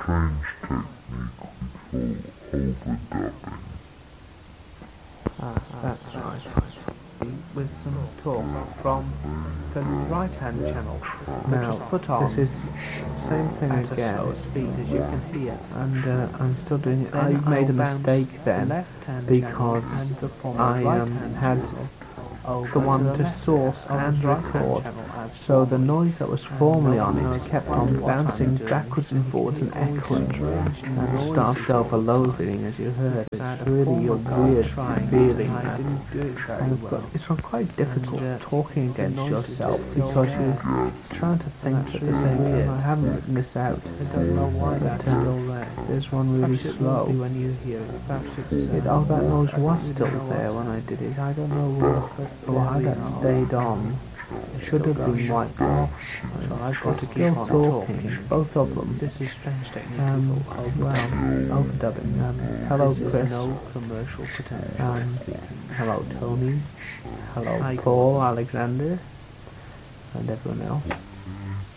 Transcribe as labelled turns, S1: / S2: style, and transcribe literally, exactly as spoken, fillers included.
S1: strange technique we call overdubbing.
S2: Ah, that's right. With some talk from the right-hand channel, now put on
S3: this is the same thing
S2: at
S3: again,
S2: a slower speed as you can hear.
S3: and uh, I'm still doing it. I
S2: Then
S3: made a
S2: I'll bounce
S3: mistake
S2: the
S3: then
S2: left-hand
S3: because
S2: channel and the former
S3: I um,
S2: right-hand
S3: had
S2: channel over
S3: the one
S2: the
S3: to
S2: left
S3: source
S2: of the
S3: and
S2: right-hand
S3: record,
S2: channel as
S3: so the
S2: formerly.
S3: noise that was
S2: And
S3: formerly
S2: no
S3: on
S2: one
S3: it
S2: knows
S3: kept
S2: quite
S3: on
S2: what I'm
S3: bouncing
S2: doing,
S3: backwards
S2: so
S3: and
S2: you
S3: forwards
S2: can
S3: and
S2: hear all these
S3: echoing
S2: strange
S3: and
S2: noises
S3: started
S2: all the
S3: overloading, as you heard.
S2: I had
S3: It's
S2: a
S3: really a
S2: former guy
S3: weird
S2: trying,
S3: feeling.
S2: and I
S3: that
S2: didn't do it very
S3: kind of got,
S2: well.
S3: it's quite difficult
S2: And, uh,
S3: talking
S2: the
S3: against
S2: noises
S3: yourself
S2: just go
S3: because
S2: there.
S3: you're trying to think
S2: that's
S3: at the
S2: really
S3: same time.
S2: weird.
S3: I haven't written this out.
S2: I don't know why
S3: But,
S2: that's
S3: um,
S2: still there.
S3: There's one really
S2: Perhaps it
S3: slow.
S2: won't be when you hear it. Perhaps it's, uh,
S3: It, oh, that noise
S2: I don't
S3: was
S2: really
S3: still
S2: know
S3: there
S2: what's
S3: when I
S2: happened.
S3: did it. I don't know uh,
S2: But
S3: or how
S2: there we
S3: that
S2: are.
S3: stayed on. It should have been wiped off.
S2: So I've got to keep
S3: Still
S2: on
S3: talking,
S2: talking.
S3: both of them.
S2: This is strange technique.
S3: Um,
S2: called
S3: well,
S2: overdubbing.
S3: overdubbing. Um, hello,
S2: This is
S3: Chris.
S2: no commercial potential.
S3: Um, hello, Tony. Hello,
S2: Hi,
S3: Paul, Alexander, and everyone else.